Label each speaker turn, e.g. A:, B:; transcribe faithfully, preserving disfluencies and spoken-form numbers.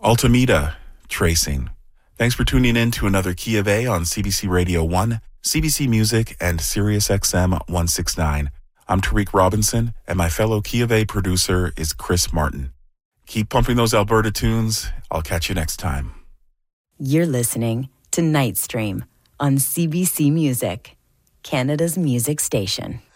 A: Altamira, Tracing. Thanks for tuning in to another Key of A on C B C Radio one, C B C Music, and Sirius X M one sixty-nine. I'm Tariq Robinson, and my fellow Key of A producer is Chris Martin. Keep pumping those Alberta tunes. I'll catch you next time.
B: You're listening to Night Stream on C B C Music, Canada's music station.